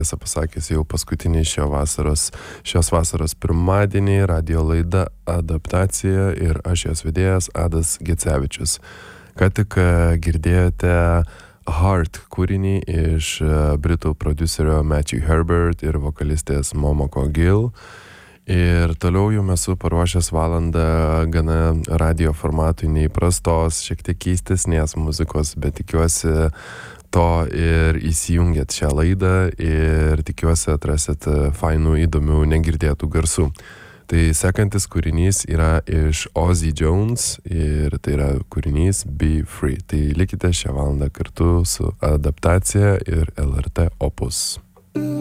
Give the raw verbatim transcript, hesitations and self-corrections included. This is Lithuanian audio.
Tiesą pasakęs, jau paskutiniai šio vasaros, šios vasaros pirmadienį radio laida Adaptacija ir aš jos vedėjas Adas Gecevičius. Ką tik girdėjote Heart kūrinį iš britų prodiuserio Matthew Herbert ir vokalistės Momoko Gill. Ir toliau jau esu paruošęs valandą gana radio formatui neįprastos, šiek tiek keistesnės muzikos, bet tikiuosi to ir įsijungėt šią laidą ir tikiuosi atrasit fainų, įdomių, negirdėtų garsų. Tai sekantis kūrinys yra iš Ozzy Jones ir tai yra kūrinys Be Free. Tai likite šią valandą kartu su Adaptacija ir L R T Opus.